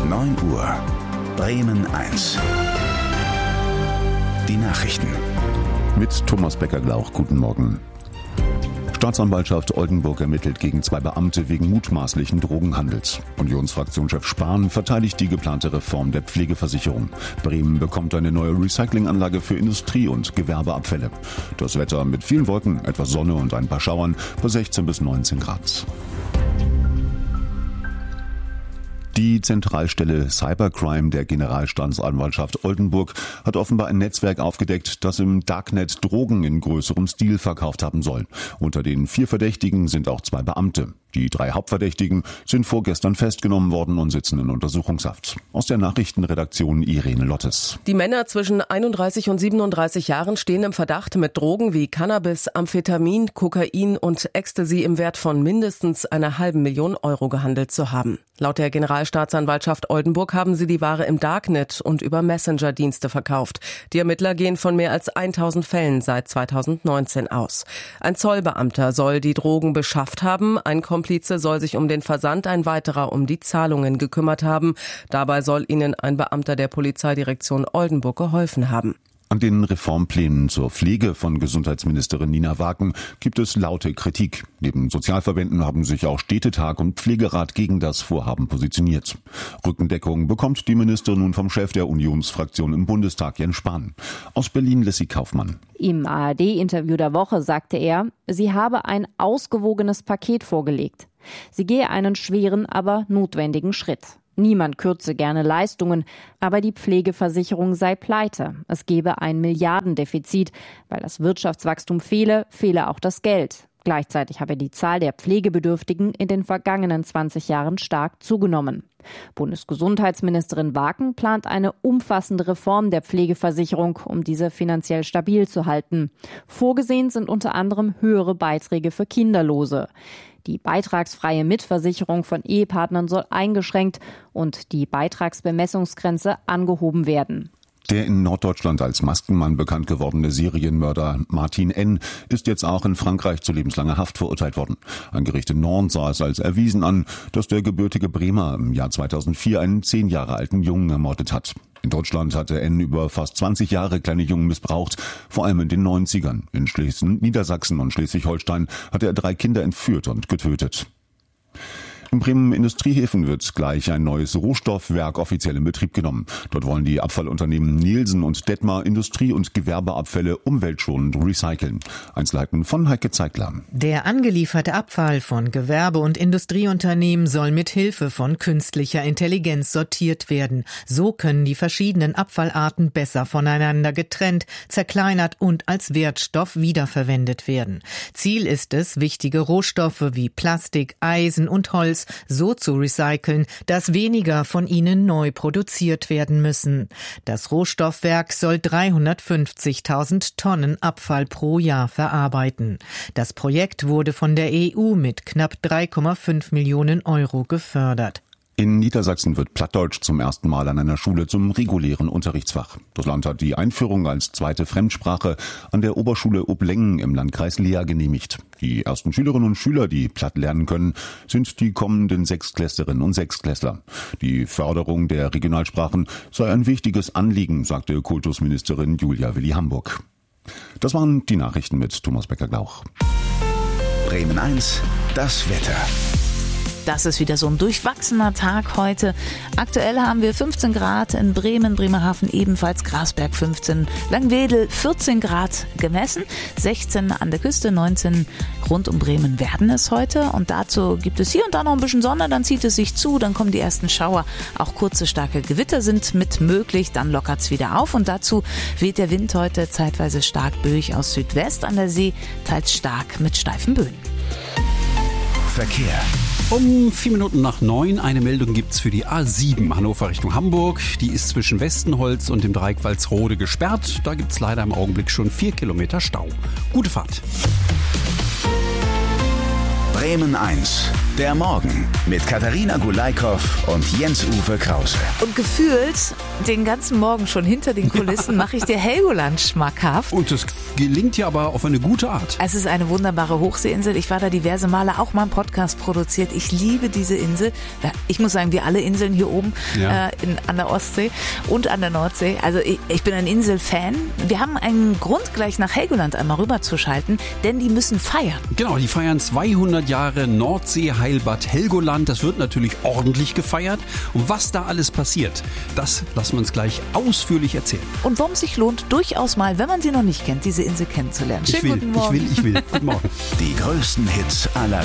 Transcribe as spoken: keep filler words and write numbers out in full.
neun Uhr. Bremen eins. Die Nachrichten. Mit Thomas Becker-Glauch, guten Morgen. Staatsanwaltschaft Oldenburg ermittelt gegen zwei Beamte wegen mutmaßlichen Drogenhandels. Unionsfraktionschef Spahn verteidigt die geplante Reform der Pflegeversicherung. Bremen bekommt eine neue Recyclinganlage für Industrie- und Gewerbeabfälle. Das Wetter mit vielen Wolken, etwas Sonne und ein paar Schauern bei sechzehn bis neunzehn Grad. Die Zentralstelle Cybercrime der Generalstaatsanwaltschaft Oldenburg hat offenbar ein Netzwerk aufgedeckt, das im Darknet Drogen in größerem Stil verkauft haben soll. Unter den vier Verdächtigen sind auch zwei Beamte. Die drei Hauptverdächtigen sind vorgestern festgenommen worden und sitzen in Untersuchungshaft. Aus der Nachrichtenredaktion Irene Lottes. Die Männer zwischen einunddreißig und siebenunddreißig Jahren stehen im Verdacht, mit Drogen wie Cannabis, Amphetamin, Kokain und Ecstasy im Wert von mindestens einer halben Million Euro gehandelt zu haben. Laut der Generalstaatsanwaltschaft Oldenburg haben sie die Ware im Darknet und über Messenger-Dienste verkauft. Die Ermittler gehen von mehr als tausend Fällen seit zweitausendneunzehn aus. Ein Zollbeamter soll die Drogen beschafft haben, ein Komplize soll sich um den Versand, ein weiterer um die Zahlungen gekümmert haben. Dabei soll ihnen ein Beamter der Polizeidirektion Oldenburg geholfen haben. An den Reformplänen zur Pflege von Gesundheitsministerin Nina Wagen gibt es laute Kritik. Neben Sozialverbänden haben sich auch Städtetag und Pflegerat gegen das Vorhaben positioniert. Rückendeckung bekommt die Ministerin nun vom Chef der Unionsfraktion im Bundestag, Jens Spahn. Aus Berlin, Lissy Kaufmann. Im A R D-Interview der Woche sagte er, sie habe ein ausgewogenes Paket vorgelegt. Sie gehe einen schweren, aber notwendigen Schritt. Niemand kürze gerne Leistungen, aber die Pflegeversicherung sei pleite. Es gebe ein Milliardendefizit. Weil das Wirtschaftswachstum fehle, fehle auch das Geld. Gleichzeitig habe die Zahl der Pflegebedürftigen in den vergangenen zwanzig Jahren stark zugenommen. Bundesgesundheitsministerin Wagen plant eine umfassende Reform der Pflegeversicherung, um diese finanziell stabil zu halten. Vorgesehen sind unter anderem höhere Beiträge für Kinderlose. Die beitragsfreie Mitversicherung von Ehepartnern soll eingeschränkt und die Beitragsbemessungsgrenze angehoben werden. Der in Norddeutschland als Maskenmann bekannt gewordene Serienmörder Martin N. ist jetzt auch in Frankreich zu lebenslanger Haft verurteilt worden. Ein Gericht in Nantes sah es als erwiesen an, dass der gebürtige Bremer im Jahr zweitausendvier einen zehn Jahre alten Jungen ermordet hat. In Deutschland hatte N. über fast zwanzig Jahre kleine Jungen missbraucht, vor allem in den neunzigern. In Schlesien, Niedersachsen und Schleswig-Holstein hatte er drei Kinder entführt und getötet. In Bremen Industriehäfen wird gleich ein neues Rohstoffwerk offiziell in Betrieb genommen. Dort wollen die Abfallunternehmen Nielsen und Detmar Industrie- und Gewerbeabfälle umweltschonend recyceln. Einzelheiten von Heike Zeigler. Der angelieferte Abfall von Gewerbe- und Industrieunternehmen soll mit Hilfe von künstlicher Intelligenz sortiert werden. So können die verschiedenen Abfallarten besser voneinander getrennt, zerkleinert und als Wertstoff wiederverwendet werden. Ziel ist es, wichtige Rohstoffe wie Plastik, Eisen und Holz so zu recyceln, dass weniger von ihnen neu produziert werden müssen. Das Rohstoffwerk soll dreihundertfünfzigtausend Tonnen Abfall pro Jahr verarbeiten. Das Projekt wurde von der E U mit knapp drei Komma fünf Millionen Euro gefördert. In Niedersachsen wird Plattdeutsch zum ersten Mal an einer Schule zum regulären Unterrichtsfach. Das Land hat die Einführung als zweite Fremdsprache an der Oberschule Oblengen im Landkreis Leer genehmigt. Die ersten Schülerinnen und Schüler, die Platt lernen können, sind die kommenden Sechstklässlerinnen und Sechstklässler. Die Förderung der Regionalsprachen sei ein wichtiges Anliegen, sagte Kultusministerin Julia Willi Hamburg. Das waren die Nachrichten mit Thomas Becker-Glauch. Bremen eins, das Wetter. Das ist wieder so ein durchwachsener Tag heute. Aktuell haben wir fünfzehn Grad in Bremen, Bremerhaven ebenfalls, Grasberg fünfzehn, Langwedel vierzehn Grad gemessen, sechzehn an der Küste, neunzehn rund um Bremen werden es heute. Und dazu gibt es hier und da noch ein bisschen Sonne, dann zieht es sich zu, dann kommen die ersten Schauer. Auch kurze, starke Gewitter sind mit möglich, dann lockert es wieder auf. Und dazu weht der Wind heute zeitweise stark böig aus Südwest an der See, teils stark mit steifen Böen. Verkehr. Um vier Minuten nach neun eine Meldung gibt's für die A sieben Hannover Richtung Hamburg. Die ist zwischen Westenholz und dem Dreieck Walsrode gesperrt. Da gibt's leider im Augenblick schon vier Kilometer Stau. Gute Fahrt. Bremen eins, der Morgen mit Katharina Gulaikow und Jens-Uwe Krause. Und gefühlt den ganzen Morgen schon hinter den Kulissen mache ich dir Helgoland schmackhaft. Und das gelingt hier aber auf eine gute Art. Es ist eine wunderbare Hochseeinsel. Ich war da diverse Male, auch mal einen Podcast produziert. Ich liebe diese Insel. Ich muss sagen, wie alle Inseln hier oben ja. äh, in, an der Ostsee und an der Nordsee. Also ich, ich bin ein Inselfan. Wir haben einen Grund, gleich nach Helgoland einmal rüberzuschalten, denn die müssen feiern. Genau, die feiern zweihundert Jahre Nordsee-Heilbad Helgoland. Das wird natürlich ordentlich gefeiert. Und was da alles passiert, das lassen wir uns gleich ausführlich erzählen. Und warum es sich lohnt, durchaus mal, wenn man sie noch nicht kennt, diese Insel kennenzulernen. Schönen ich will, guten Morgen. Ich will, ich will. Guten Morgen. Die größten Hits aller